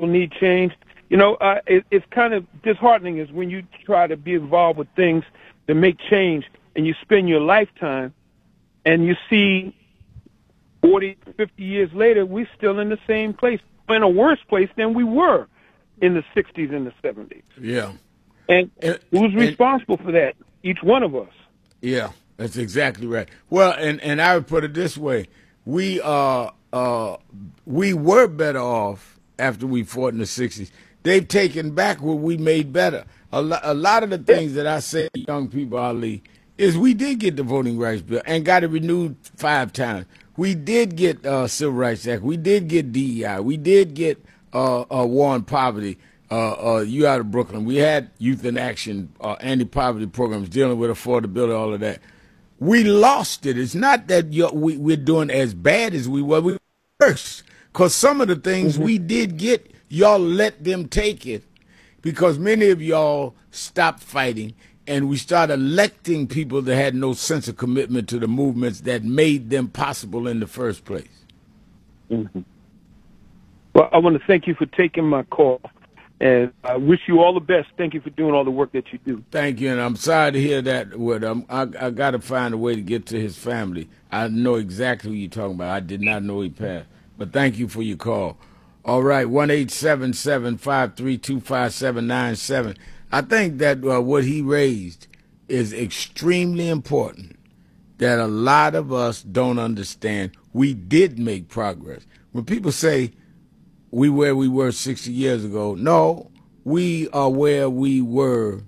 people need change. It's kind of disheartening is when you try to be involved with things that make change and you spend your lifetime and you see 40, 50 years later, we're still in the same place, in a worse place than we were in the 60s and the 70s. Yeah. And who's responsible for that? Each one of us. Yeah, that's exactly right. Well, and I would put it this way. We were better off after we fought in the 60s. They've taken back what we made better. A lot of the things that I say to young people, Ali, is we did get the Voting Rights Bill and got it renewed 5 times. We did get Civil Rights Act. We did get DEI. We did get War on Poverty. You out of Brooklyn. We had Youth in Action, anti-poverty programs dealing with affordability, all of that. We lost it. It's not that we're doing as bad as we were. We were worse. Because some of the things we did get, y'all let them take it because many of y'all stopped fighting and we started electing people that had no sense of commitment to the movements that made them possible in the first place. Mm-hmm. Well, I want to thank you for taking my call. And I wish you all the best. Thank you for doing all the work that you do. Thank you, and I'm sorry to hear that. I got to find a way to get to his family. I know exactly who you're talking about. I did not know he passed. But thank you for your call. All right, 1-877-532-5797. I think that what he raised is extremely important, that a lot of us don't understand. We did make progress. When people say, we where we were 60 years ago. No, we are where we were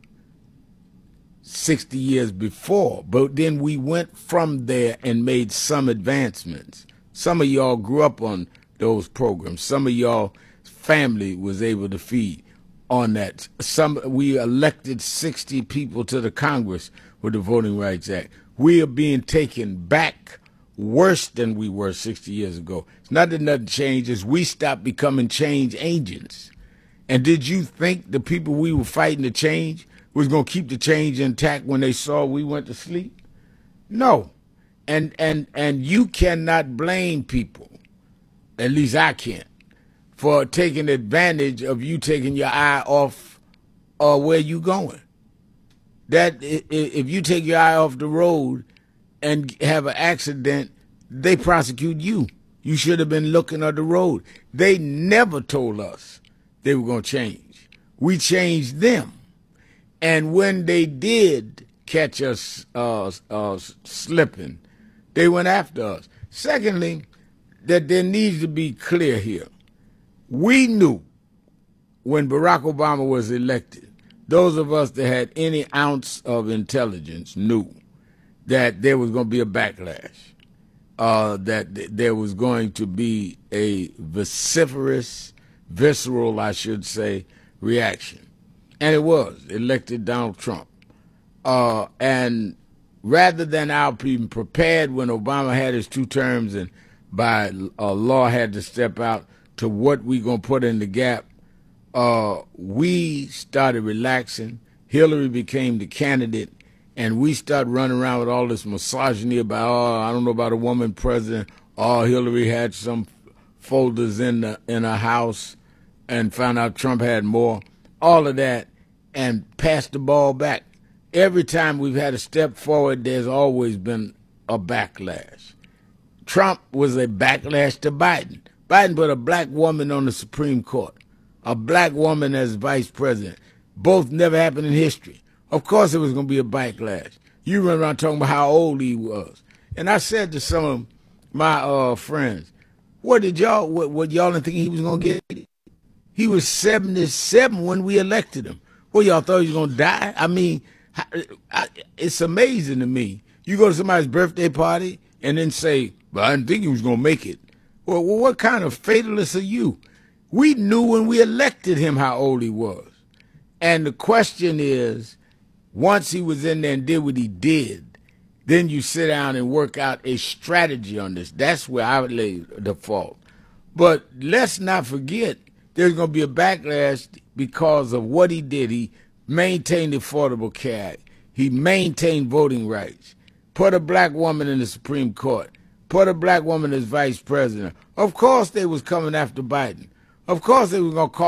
60 years before. But then we went from there and made some advancements. Some of y'all grew up on those programs. Some of y'all family was able to feed on that. We elected 60 people to the Congress with the Voting Rights Act. We are being taken back worse than we were 60 years ago. It's not that nothing changes. We stopped becoming change agents. And did you think the people we were fighting to change was going to keep the change intact when they saw we went to sleep? No. And you cannot blame people, at least I can't, for taking advantage of you taking your eye off where you going. That if you take your eye off the road and have an accident, they prosecute you. You should have been looking at the road. They never told us they were going to change. We changed them. And when they did catch us slipping, they went after us. Secondly, that there needs to be clear here. We knew when Barack Obama was elected, those of us that had any ounce of intelligence knew that there was going to be a backlash, that there was going to be a vociferous, visceral, I should say, reaction. And it was. Elected Donald Trump. And rather than our being prepared when Obama had his 2 terms and by law had to step out to what we going to put in the gap, we started relaxing. Hillary became the candidate. And we started running around with all this misogyny about, I don't know about a woman president. Hillary had some folders in her house and found out Trump had more. All of that, and passed the ball back. Every time we've had a step forward, there's always been a backlash. Trump was a backlash to Biden. Biden put a black woman on the Supreme Court, a black woman as vice president. Both never happened in history. Of course, it was going to be a backlash. You run around talking about how old he was. And I said to some of my friends, what y'all didn't think he was going to get? He was 77 when we elected him. Well, y'all thought he was going to die? I mean, it's amazing to me. You go to somebody's birthday party and then say, well, I didn't think he was going to make it. Well, what kind of fatalist are you? We knew when we elected him how old he was. And the question is, once he was in there and did what he did, then you sit down and work out a strategy on this. That's where I would lay the fault. But let's not forget, there's going to be a backlash because of what he did. He maintained the Affordable Care Act. He maintained voting rights. Put a black woman in the Supreme Court. Put a black woman as vice president. Of course they was coming after Biden. Of course they was going to call